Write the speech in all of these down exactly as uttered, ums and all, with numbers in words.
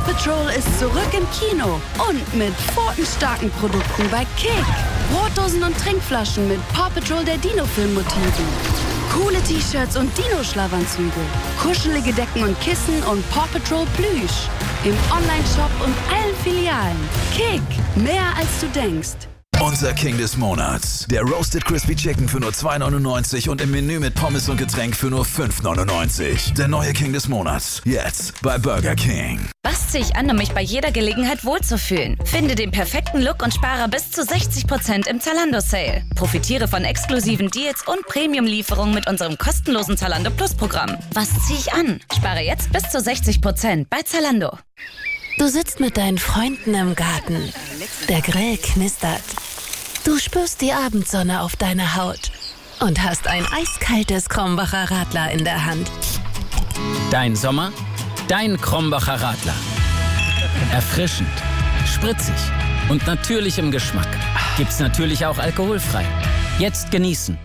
Paw Patrol ist zurück im Kino und mit pfotenstarken Produkten bei Kick. Brotdosen und Trinkflaschen mit Paw Patrol der Dino-Film-Motiven. Coole T-Shirts und Dino-Schlafanzüge. Kuschelige Decken und Kissen und Paw Patrol Plüsch. Im Online-Shop und allen Filialen. Kick, mehr als du denkst. Unser King des Monats. Der Roasted Crispy Chicken für nur zwei neunundneunzig und im Menü mit Pommes und Getränk für nur fünf neunundneunzig. Der neue King des Monats. Jetzt bei Burger King. Was ziehe ich an, um mich bei jeder Gelegenheit wohlzufühlen? Finde den perfekten Look und spare bis zu sechzig Prozent im Zalando-Sale. Profitiere von exklusiven Deals und Premium-Lieferungen mit unserem kostenlosen Zalando Plus-Programm. Was ziehe ich an? Spare jetzt bis zu sechzig Prozent bei Zalando. Du sitzt mit deinen Freunden im Garten. Der Grill knistert. Du spürst die Abendsonne auf deiner Haut und hast ein eiskaltes Krombacher Radler in der Hand. Dein Sommer, dein Krombacher Radler. Erfrischend, spritzig und natürlich im Geschmack. Gibt's natürlich auch alkoholfrei. Jetzt genießen.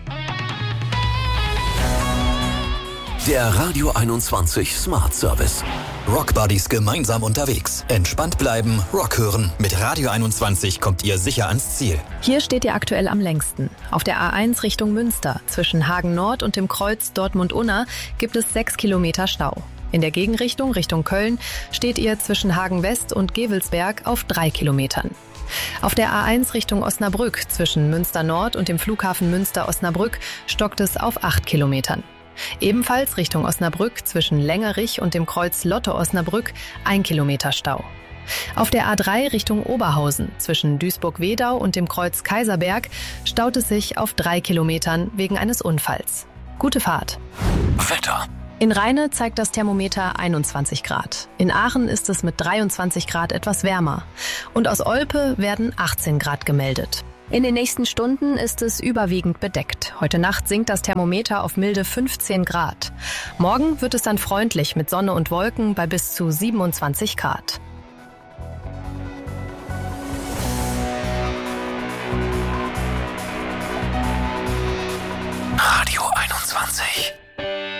Der Radio einundzwanzig Smart Service. Rock Buddies gemeinsam unterwegs. Entspannt bleiben, Rock hören. Mit Radio einundzwanzig kommt ihr sicher ans Ziel. Hier steht ihr aktuell am längsten. Auf der A eins Richtung Münster, zwischen Hagen Nord und dem Kreuz Dortmund-Unna, gibt es sechs Kilometer Stau. In der Gegenrichtung, Richtung Köln, steht ihr zwischen Hagen West und Gevelsberg auf drei Kilometern. Auf der A eins Richtung Osnabrück, zwischen Münster Nord und dem Flughafen Münster-Osnabrück, stockt es auf acht Kilometern. Ebenfalls Richtung Osnabrück zwischen Längerich und dem Kreuz Lotte-Osnabrück ein Kilometer Stau. Auf der A drei Richtung Oberhausen zwischen Duisburg-Wedau und dem Kreuz Kaiserberg staut es sich auf drei Kilometern wegen eines Unfalls. Gute Fahrt. Wetter. In Rheine zeigt das Thermometer einundzwanzig Grad. In Aachen ist es mit dreiundzwanzig Grad etwas wärmer. Und aus Olpe werden achtzehn Grad gemeldet. In den nächsten Stunden ist es überwiegend bedeckt. Heute Nacht sinkt das Thermometer auf milde fünfzehn Grad. Morgen wird es dann freundlich mit Sonne und Wolken bei bis zu siebenundzwanzig Grad. Radio einundzwanzig.